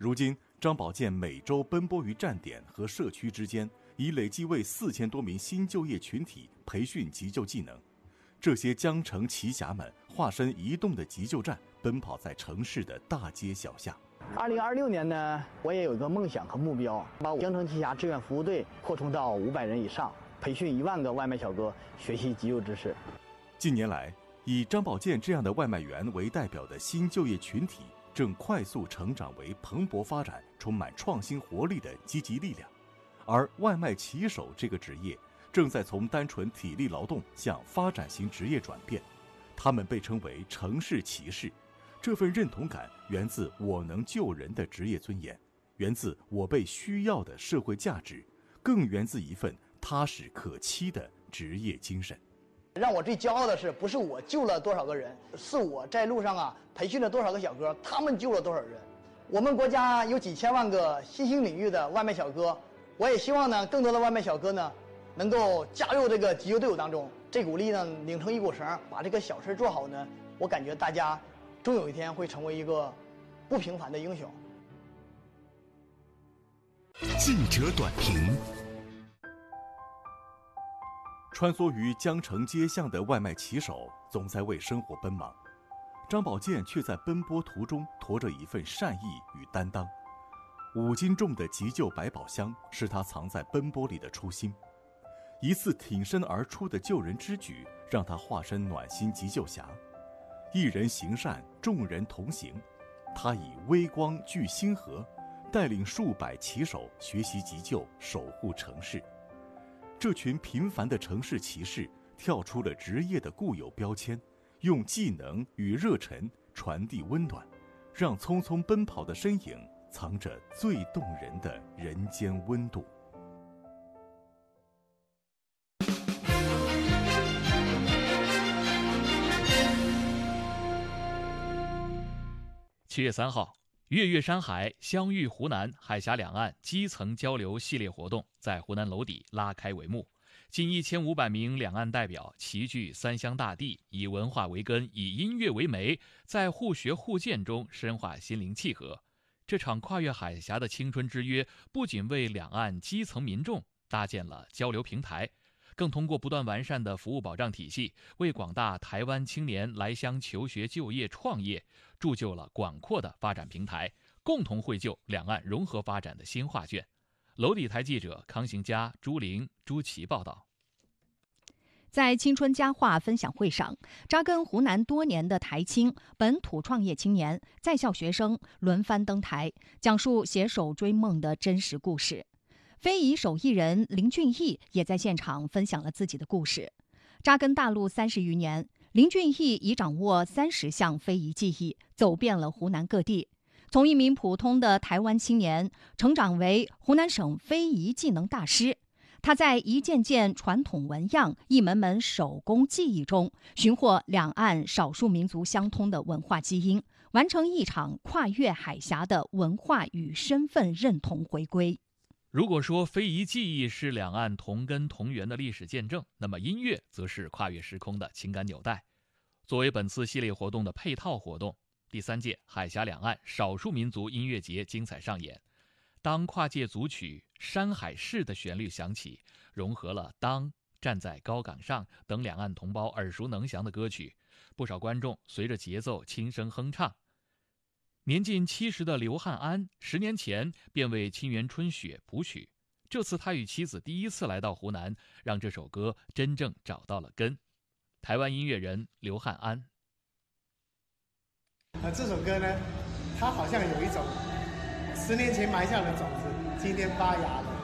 如今，张宝健每周奔波于站点和社区之间，已累计为4000多名新就业群体培训急救技能。这些江城奇侠们化身移动的急救站，奔跑在城市的大街小巷。 2026年呢，我也有一个梦想和目标，把江城奇侠志愿服务队扩充到500人以上，培训1万个外卖小哥学习急救知识。 近年来，以张宝健这样的外卖员为代表的新就业群体正快速成长为蓬勃发展、充满创新活力的积极力量，而外卖骑手这个职业正在从单纯体力劳动向发展型职业转变。他们被称为城市骑士，这份认同感源自我能救人的职业尊严，源自我被需要的社会价值，更源自一份踏实可期的职业精神。 让我最骄傲的是，不是我救了多少个人，是我在路上培训了多少个小哥，他们救了多少人。我们国家有几千万个新兴领域的外卖小哥，我也希望呢，更多的外卖小哥呢，能够加入这个急救队伍当中。这股力呢，拧成一股绳，把这个小事做好呢，我感觉大家终有一天会成为一个不平凡的英雄。 记者短评。 穿梭于江城街巷的外卖骑手总在为生活奔忙，张宝健却在奔波途中驮着一份善意与担当。5斤重的急救百宝箱是他藏在奔波里的初心，一次挺身而出的救人之举让他化身暖心急救侠。一人行善，众人同行，他以微光聚星河，带领数百骑手学习急救，守护城市。这群平凡的城市骑士跳出了职业的固有标签，用技能与热忱传递温暖，让匆匆奔跑的身影藏着最动人的人间温度。 7月3号，月月山海相遇湖南海峡两岸基层交流系列活动在湖南娄底拉开帷幕。近1500名两岸代表齐聚三湘大地，以文化为根，以音乐为媒，在互学互鉴中深化心灵契合。这场跨越海峡的青春之约，不仅为两岸基层民众搭建了交流平台，更通过不断完善的服务保障体系，为广大台湾青年来乡求学、就业、创业铸就了广阔的发展平台，共同绘就两岸融合发展的新画卷。娄底台记者康行家、朱玲、朱琦报道。 在青春佳话分享会上，扎根湖南多年的台青、本土创业青年、在校学生轮番登台，讲述携手追梦的真实故事。非遗手艺人林俊逸也在现场分享了自己的故事。扎根大陆30余年，林俊逸已掌握30项非遗技艺，走遍了湖南各地。从一名普通的台湾青年，成长为湖南省非遗技能大师。他在一件件传统纹样、一门门手工技艺中，寻获两岸少数民族相通的文化基因，完成一场跨越海峡的文化与身份认同回归。 如果说非遗技艺是两岸同根同源的历史见证，那么音乐则是跨越时空的情感纽带。作为本次系列活动的配套活动，第3届海峡两岸少数民族音乐节精彩上演。当跨界组曲《山海市》的旋律响起，融合了当、站在高岗上等两岸同胞耳熟能详的歌曲，不少观众随着节奏轻声哼唱。年近70的刘汉安10年前便为沁园春雪谱曲，这次他与妻子第一次来到湖南，让这首歌真正找到了根。台湾音乐人刘汉安。 这首歌呢，它好像有一种10年前埋下的种子，今天发芽了。